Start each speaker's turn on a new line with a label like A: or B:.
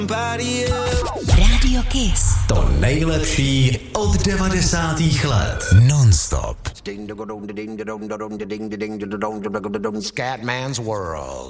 A: Radio Kiss.
B: To nejlepší od 90. let. Non-stop.
C: Scatman's World.